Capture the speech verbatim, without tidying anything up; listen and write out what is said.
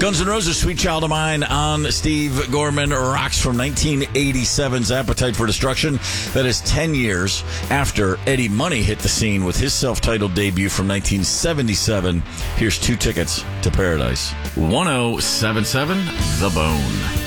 Guns N' Roses, Sweet Child of Mine on Steve Gorman Rocks from nineteen eighty-seven's Appetite for Destruction. That is ten years after Eddie Money hit the scene with his self-titled debut from nineteen seventy-seven. Here's two tickets to Paradise. ten seventy-seven The Bone.